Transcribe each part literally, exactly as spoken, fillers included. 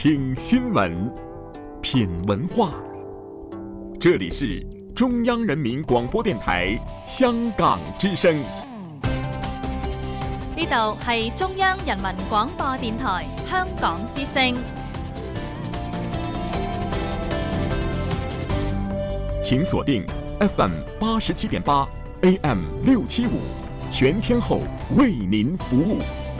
听新闻，品文化。这里是中央人民廣播電台香港之聲。 呢度係中央人民廣播電台香港之聲。 請鎖定 F M 八十七點八 A M 六七五，全天候為您服務。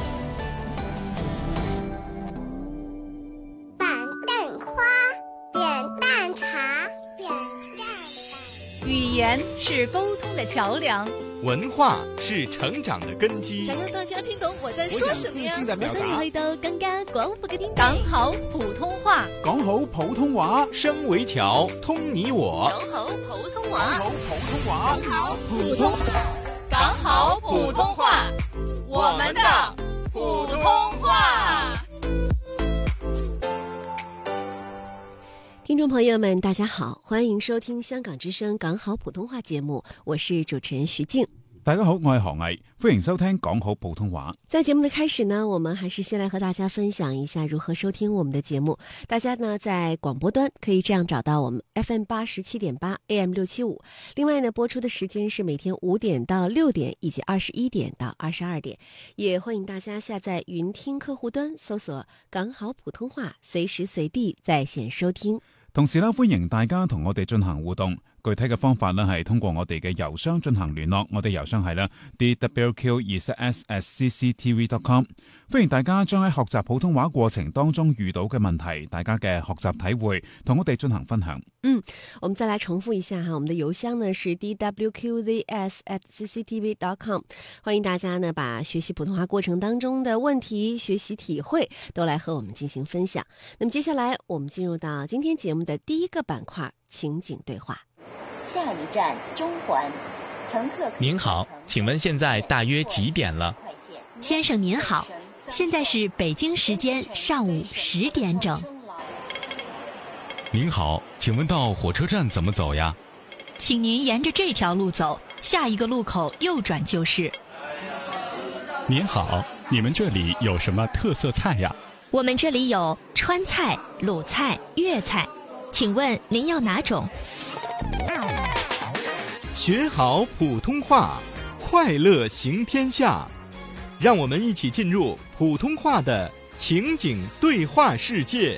板凳花，扁担茶，扁担。 語言是溝通的橋梁， 文化是成長的根基。 想讓大家聽懂我在說什麼呀？我想要去到更加廣闊嘅天地。 講好普通話， 講好普通話， 聲為橋，通你我。 講好普通話， 講好普通話， 講好普通話，講好普通話，我們的普通話。 聽眾朋友們，大家好，歡迎收聽香港之聲講好普通話節目，我是主持人徐靜。 大家好，我係何毅，歡迎收聽講好普通話。 在節目的開始呢，我們還是先來和大家分享一下如何收聽我們的節目。大家呢在廣播端可以這樣找到我們 F M 八十七點八 A M 六七五。另外呢，播出的時間是每天五點到六點，以及二十一點到二十二點。也歡迎大家下載雲聽客戶端，搜索講好普通話，隨時隨地在線收聽。 同時呢，歡迎大家同我哋進行互動。具體嘅方法呢，係通過我哋嘅郵箱進行聯絡。我哋郵箱係啦 d w q 二十 s at c c t v dot com。歡迎大家將喺學習普通話過程當中遇到嘅問題，大家嘅學習體會，同我哋進行分享。 嗯，我們再來重複一下哈，我們的郵箱呢是 d w q z s at c c t v dot com。歡迎大家呢把學習普通話過程當中的問題、學習體會都來和我們進行分享。那麼接下來我們進入到今天節目的第一個板塊情景對話。 下一站中環，乘客。 您好，請問現在大約幾點了？ 先生您好，現在是北京時間上午十點整。 您好，請問到火車站怎麼走呀？ 請您沿着這條路走，下一個路口右轉就是。 您好，你們這裡有什麼特色菜呀？ 我們這裡有川菜、魯菜、粵菜，請問您要哪種？ 學好普通話，快樂行天下。讓我們一起進入普通話的情景對話世界。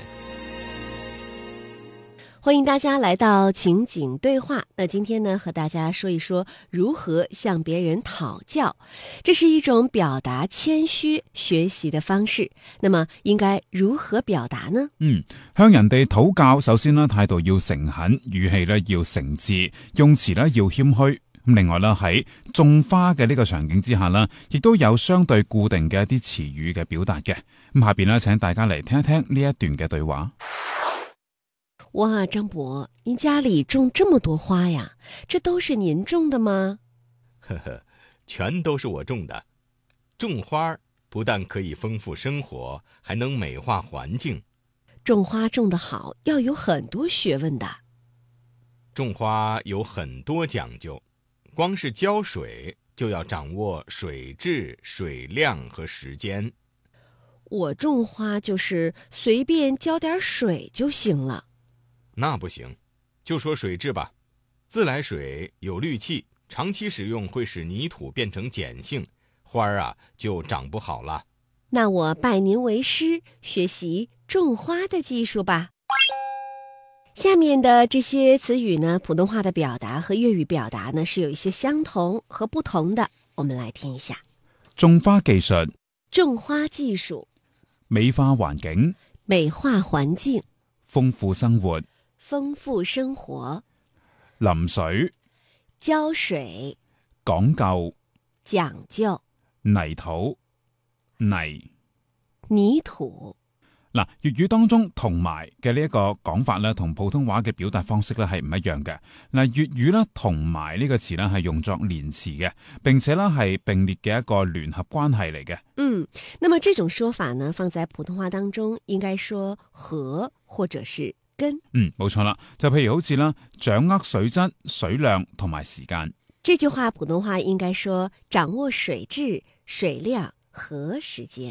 歡迎大家來到情景對話。那今天呢，和大家說一說如何向別人討教。這是一種表達謙虛學習的方式。那麼應該如何表達呢？ 嗯，向人哋討教，首先呢，態度要誠懇，語氣呢要誠摯，用詞呢要謙虛。另外呢，喺種花嘅呢個場景之下呢，亦都有相對固定嘅一啲詞語嘅表達嘅。咁下邊呢，請大家嚟聽一聽呢一段嘅對話。 哇，張伯，您家裡種這麼多花呀？這都是您種的嗎？ 呵呵，全都是我種的。種花不但可以豐富生活，還能美化環境。 種花種得好，要有很多學問的。 種花有很多講究，光是澆水就要掌握水質、水量和時間。 我種花就是隨便澆點水就行了。 那不行，就說水質吧。自來水有氯氣，長期使用會使泥土變成鹼性，花兒啊就長不好了。 那我拜您為師，學習種花的技術吧。下面的這些詞語呢，普通話的表達和粵語表達呢是有一些相同和不同的。我們來聽一下。 種花技術， 種花技術， 美化環境， 美化環境， 豐富生活， 豐富生活， 淋水， 澆水， 講究， 講究， 泥土，泥， 泥土。 嗱，粵語當中同埋嘅呢一個講法咧，同普通話嘅表達方式咧係唔一樣嘅。嗱，粵語咧同埋呢個詞咧係用作連詞嘅，並且咧係並列嘅一個聯合關係嚟嘅。 嗯，那麼這種說法呢，放在普通話當中應該說和或者是跟。 嗯，冇錯啦，就譬如好似啦，掌握水質、水量同埋時間。 這句話普通話應該說掌握水質、水量和時間。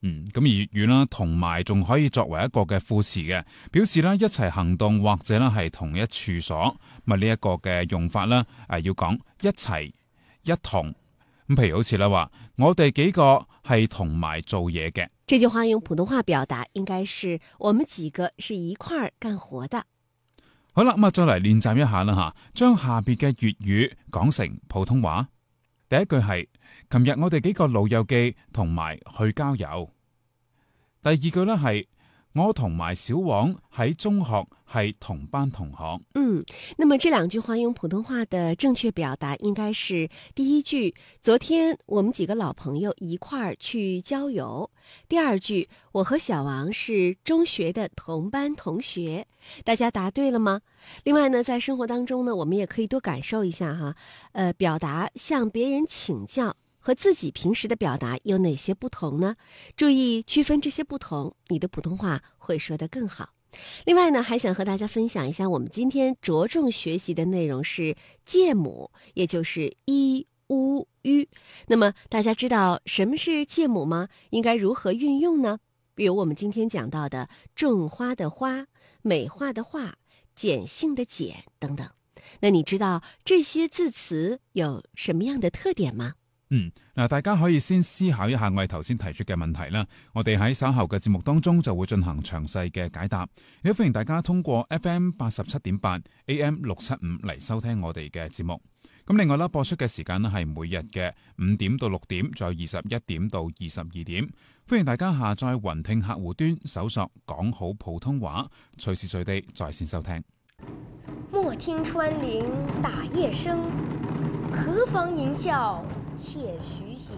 嗯，咁而粵語啦，同埋仲可以作為一個嘅副詞嘅，表示啦一齊行動或者咧係同一處所。咁啊呢一個嘅用法啦，誒要講一齊一同。咁譬如好似啦話，我哋幾個係同埋做嘢嘅。 這句話用普通話表達應該是我們幾個是一塊兒幹活的。 好啦，咁啊再嚟練習一下啦吓，將下邊嘅粵語講成普通話。第一句係：琴日我哋幾個老友記同埋去郊遊。第二句呢係：我同埋小王喺中學係同班同學。 嗯，那麼這兩句話用普通話的正確表達應該是第一句：昨天我們幾個老朋友一塊兒去郊遊。第二句：我和小王是中學的同班同學。大家答對了嗎？另外呢，在生活當中呢，我們也可以多感受一下哈，呃，表達向別人請教和自己平時的表達有哪些不同呢？注意區分這些不同，你的普通話會說得更好。另外呢，還想和大家分享一下，我們今天着重學習的內容是介母，也就是一、烏、吁。那麼大家知道什麼是介母嗎？應該如何運用呢？比如我們今天講到的種花的花、美化的化、鹼性的鹼等等。那你知道這些字詞有什麼樣的特點嗎？ 嗯，嗱，大家可以先思考一下我哋頭先提出嘅問題啦。我哋喺稍後嘅節目當中就會進行詳細嘅解答。亦都歡迎大家通過 F M 八十七點八 A M 六七五嚟收聽我哋嘅節目。咁另外啦，播出嘅時間咧係每日嘅五點到六點，再二十一點到二十二點。歡迎大家下載雲聽客戶端，搜索講好普通話，隨時隨地在線收聽。 莫聽穿林打葉聲，何妨吟嘯且徐行。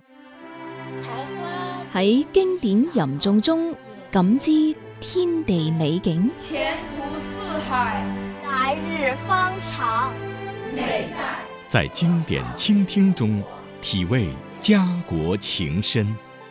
喺經典吟誦中感知天地美景， 前途似海， 來日方長。 美在在經典傾聽中體味家國情深。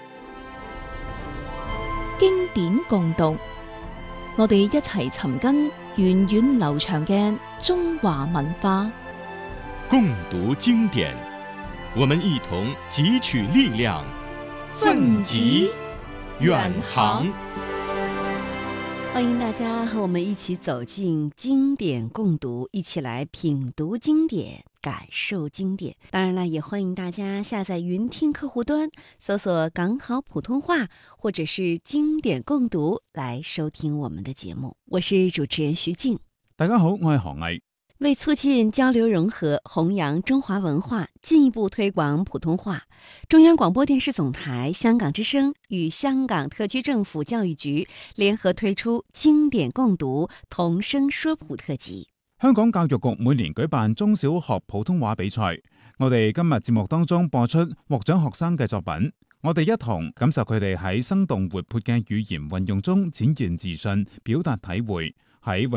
經典共讀，我哋一齊尋根源遠流長嘅中華文化。 共讀經典，我們一同汲取力量，奮楫遠航。 歡迎大家和我們一起走進經典共讀，一起來品讀經典，感受經典。當然了，也歡迎大家下載雲聽客戶端，搜索港好普通話或者是經典共讀來收聽我們的節目。我是主持人徐靜。 大家好，我係何毅。 為促進交流融合，弘揚中華文化，進一步推廣普通話，中央廣播電視總台香港之聲與香港特區政府教育局聯合推出經典共讀同聲說普特輯。 香港教育局每年舉辦中小學普通話比賽，我哋今日節目當中播出獲獎學生嘅作品，我哋一同感受佢哋喺生動活潑嘅語言運用中展現自信，表達體會。喺